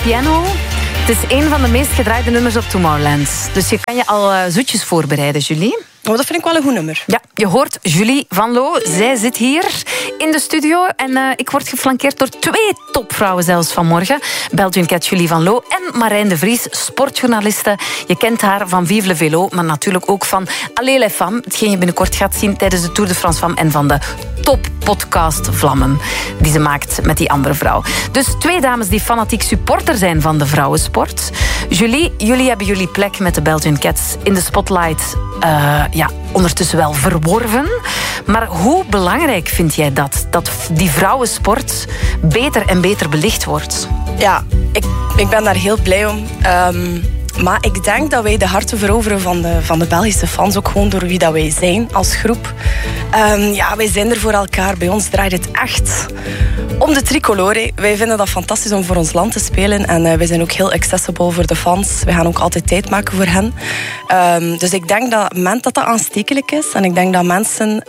Piano. Het is een van de meest gedraaide nummers op Tomorrowland. Dus je kan je al zoetjes voorbereiden, Julie. Oh, dat vind ik wel een goed nummer. Ja, je hoort Julie Van Loo. Zij zit hier in de studio. En ik word geflankeerd door 2 topvrouwen zelfs vanmorgen. Belgian Cat Julie Van Loo en Marijn de Vries, sportjournaliste. Je kent haar van Vive le Vélo, maar natuurlijk ook van Allez les Femmes. Hetgeen je binnenkort gaat zien tijdens de Tour de France Femmes en van de toppodcast Vlammen die ze maakt met die andere vrouw. Dus 2 dames die fanatiek supporter zijn van de vrouwensport. Julie, jullie hebben jullie plek met de Belgian Cats in de spotlight ondertussen wel verworven. Maar hoe belangrijk vind jij dat die vrouwensport beter en beter belicht wordt? Ja, ik ben daar heel blij om. Maar ik denk dat wij de harten veroveren van de Belgische fans, ook gewoon door wie dat wij zijn als groep. Wij zijn er voor elkaar. Bij ons draait het echt om de tricolore. Wij vinden dat fantastisch om voor ons land te spelen. En wij zijn ook heel accessible voor de fans. Wij gaan ook altijd tijd maken voor hen. Dus ik denk dat aanstekelijk is. En ik denk dat mensen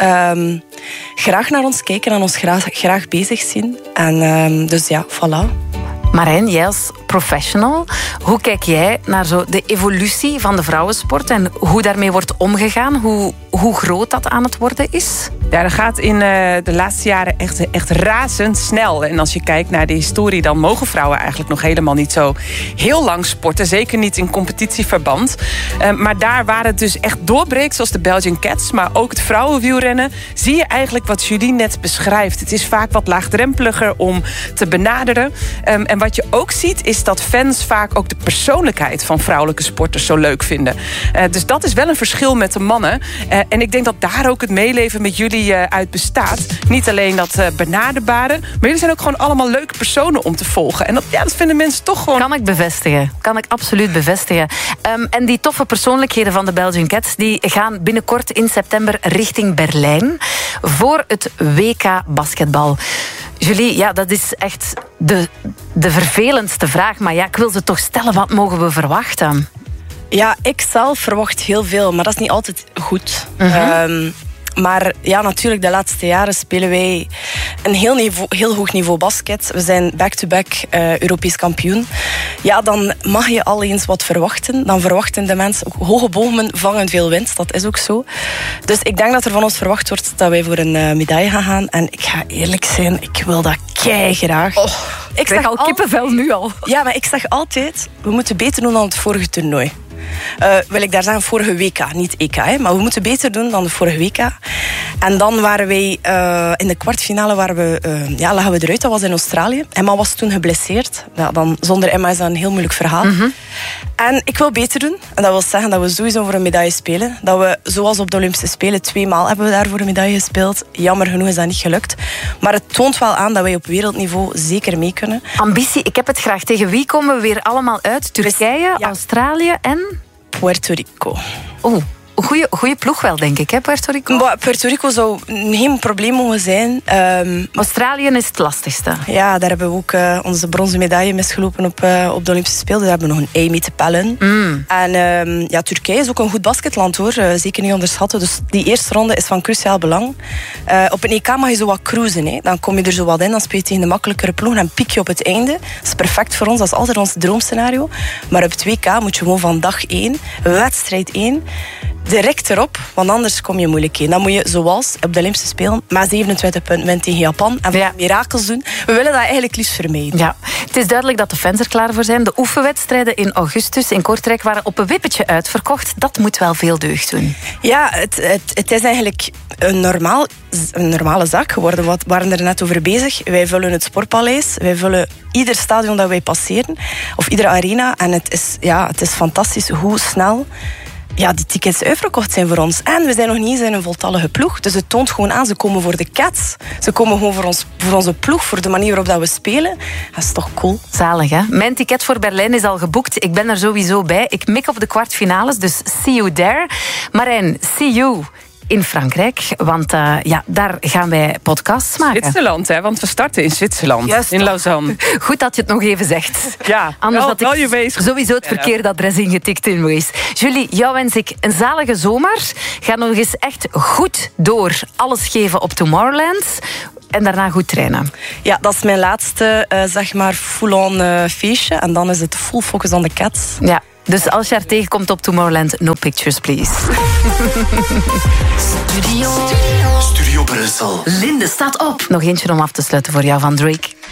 graag naar ons kijken en ons graag bezig zien. En dus ja, voilà. Marijn, jij als professional, hoe kijk jij naar zo de evolutie van de vrouwensport en hoe daarmee wordt omgegaan? Hoe groot dat aan het worden is? Ja, dat gaat in de laatste jaren echt razendsnel. En als je kijkt naar de historie, dan mogen vrouwen eigenlijk nog helemaal niet zo heel lang sporten. Zeker niet in competitieverband. Maar daar waar het dus echt doorbreekt, zoals de Belgian Cats, maar ook het vrouwenwielrennen, zie je eigenlijk wat Julie net beschrijft. Het is vaak wat laagdrempeliger om te benaderen. En wat je ook ziet, is dat fans vaak ook de persoonlijkheid van vrouwelijke sporters zo leuk vinden. Dus dat is wel een verschil met de mannen. En ik denk dat daar ook het meeleven met jullie uit bestaat. Niet alleen dat benaderbare, maar jullie zijn ook gewoon allemaal leuke personen om te volgen. En dat vinden mensen toch gewoon... Kan ik bevestigen. Kan ik absoluut bevestigen. En die toffe persoonlijkheden van de Belgian Cats, die gaan binnenkort in september richting Berlijn voor het WK basketbal. Julie, ja, dat is echt de vervelendste vraag. Maar ja, ik wil ze toch stellen. Wat mogen we verwachten? Ja, ik zelf verwacht heel veel, maar dat is niet altijd goed. Maar ja, natuurlijk, de laatste jaren spelen wij een heel hoog niveau basket. We zijn back-to-back Europees kampioen. Ja, dan mag je al eens wat verwachten. Dan verwachten de mensen ook hoge bomen vangen veel winst. Dat is ook zo. Dus ik denk dat er van ons verwacht wordt dat wij voor een medaille gaan gaan. En ik ga eerlijk zijn, ik wil dat keigraag. Ik zeg al kippenvel nu al. Ja, maar ik zeg altijd, we moeten beter doen dan het vorige toernooi. Wil ik daar zeggen, vorige WK, niet EK. Maar we moeten beter doen dan de vorige WK. En dan waren wij in de kwartfinale lagen we eruit. Dat was in Australië. Emma was toen geblesseerd. Ja, dan, zonder Emma is dat een heel moeilijk verhaal. En ik wil beter doen. En dat wil zeggen dat we sowieso voor een medaille spelen. Dat we, zoals op de Olympische Spelen, 2 maal hebben we daar voor een medaille gespeeld. Jammer genoeg is dat niet gelukt. Maar het toont wel aan dat wij op wereldniveau zeker mee kunnen. Ambitie, ik heb het graag. Tegen wie komen we weer allemaal uit? Turkije, Australië en... Puerto Rico. Goeie ploeg wel, denk ik, hè, Puerto Rico? Puerto Rico zou geen probleem mogen zijn. Australië is het lastigste. Ja, daar hebben we ook onze bronzen medaille misgelopen op de Olympische Spelen. Daar hebben we nog een ei mee te pellen. En Turkije is ook een goed basketland, hoor. Zeker niet onderschatten. Dus die eerste ronde is van cruciaal belang. Op een EK mag je zo wat cruisen. Hè. Dan kom je er zo wat in, dan speel je tegen de makkelijkere ploeg en piek je op het einde. Dat is perfect voor ons, dat is altijd ons droomscenario. Maar op het WK moet je gewoon van dag 1, wedstrijd 1... direct erop, want anders kom je moeilijk in. Dan moet je, zoals op de Olympische Spelen, maar 27 punten winnen tegen Japan en mirakels doen. We willen dat eigenlijk liefst vermijden. Ja. Het is duidelijk dat de fans er klaar voor zijn. De oefenwedstrijden in augustus in Kortrijk waren op een wippetje uitverkocht. Dat moet wel veel deugd doen. Ja, het is eigenlijk een normale zaak geworden. We waren er net over bezig. Wij vullen het Sportpaleis. Wij vullen ieder stadion dat wij passeren. Of iedere arena. En het is fantastisch hoe snel die tickets uitverkocht zijn voor ons. En we zijn nog niet eens in een voltallige ploeg. Dus het toont gewoon aan, ze komen voor de Cats. Ze komen gewoon voor onze ploeg, voor de manier waarop dat we spelen. Dat is toch cool. Zalig, hè? Mijn ticket voor Berlijn is al geboekt. Ik ben er sowieso bij. Ik mik op de kwartfinales, dus see you there. Marijn, see you in Frankrijk, want daar gaan wij podcasts maken. Zwitserland, hè? Want we starten in Zwitserland. Juist. In Lausanne. Goed dat je het nog even zegt. Ja, anders had wel ik je bezig. Sowieso het verkeerde adres ingetikt in geweest. Julie, jou wens ik een zalige zomer. Ga nog eens echt goed door alles geven op Tomorrowland. en daarna goed trainen. Ja, dat is mijn laatste, zeg maar, full-on feestje. En dan is het full focus on the cats. Ja. Dus als je haar tegenkomt op Tomorrowland, no pictures, please. Studio Brussel. Linde staat op. Nog eentje om af te sluiten voor jou van Drake.